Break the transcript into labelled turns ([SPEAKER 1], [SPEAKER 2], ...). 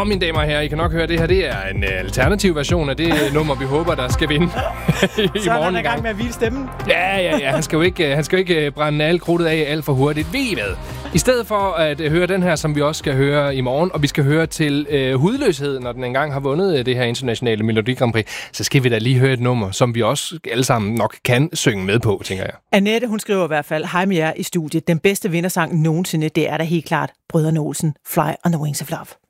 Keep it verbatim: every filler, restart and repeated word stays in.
[SPEAKER 1] mine damer og herrer, I kan nok høre, det her det er en uh, alternativ version af det nummer, vi håber, der skal vinde i
[SPEAKER 2] Så er
[SPEAKER 1] morgen
[SPEAKER 2] han i gang med at hvile stemmen.
[SPEAKER 1] Ja, ja, ja. Han skal jo ikke, han skal jo ikke brænde alt krudtet af alt for hurtigt. Ved I hvad? I stedet for at høre den her, som vi også skal høre i morgen, og vi skal høre til uh, hudløshed, når den engang har vundet det her internationale Melodi Grand Prix, så skal vi da lige høre et nummer, som vi også alle sammen nok kan synge med på, tænker jeg.
[SPEAKER 2] Annette, hun skriver i hvert fald, hej med jer i studiet. Den bedste vindersang nogensinde, det er da helt klart Brødrene Olsen, Fly on the Wings of Love.